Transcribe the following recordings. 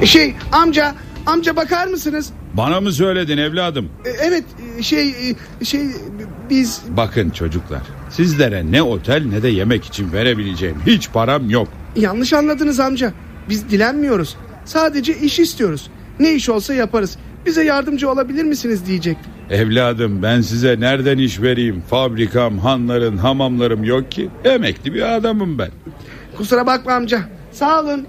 Amca bakar mısınız? Bana mı söyledin evladım? Evet biz... Bakın çocuklar, sizlere ne otel ne de yemek için verebileceğim hiç param yok. Yanlış anladınız amca. Biz dilenmiyoruz. Sadece iş istiyoruz. Ne iş olsa yaparız. Bize yardımcı olabilir misiniz diyecektim. Evladım, ben size nereden iş vereyim? Fabrikam, hanlarım, hamamlarım yok ki. Emekli bir adamım ben. Kusura bakma amca. Sağ olun.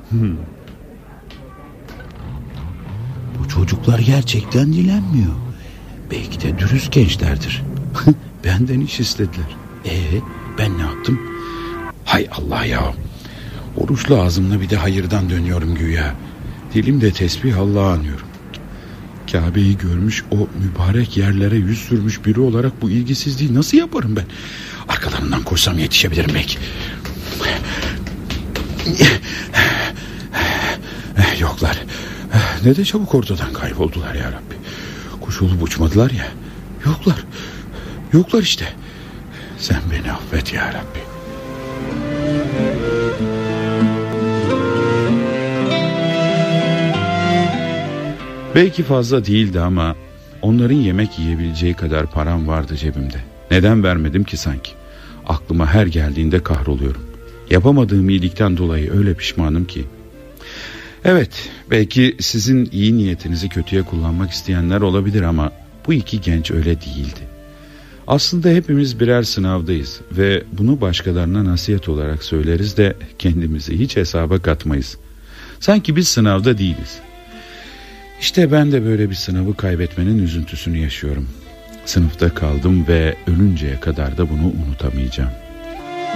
Bu çocuklar gerçekten dilenmiyor. Belki de dürüst gençlerdir. Benden iş istediler. Ben ne yaptım? Hay Allah ya. Oruçlu ağzımla bir de hayırdan dönüyorum güya. Dilimde tesbih Allah'a anıyorum. Kabe'yi görmüş, o mübarek yerlere yüz sürmüş biri olarak bu ilgisizliği nasıl yaparım ben? Arkalarından koşsam yetişebilirim belki. Yoklar. Ne de çabuk ortadan kayboldular ya Rabbi. Kuş olup uçmadılar ya. Yoklar işte. Sen beni affet ya Rabbi. Belki fazla değildi ama onların yemek yiyebileceği kadar param vardı cebimde. Neden vermedim ki sanki? Aklıma her geldiğinde kahroluyorum. Yapamadığım iyilikten dolayı öyle pişmanım ki. Evet, belki sizin iyi niyetinizi kötüye kullanmak isteyenler olabilir ama bu iki genç öyle değildi. Aslında hepimiz birer sınavdayız ve bunu başkalarına nasihat olarak söyleriz de kendimizi hiç hesaba katmayız. Sanki biz sınavda değiliz. İşte ben de böyle bir sınavı kaybetmenin üzüntüsünü yaşıyorum. Sınıfta kaldım ve ölünceye kadar da bunu unutamayacağım.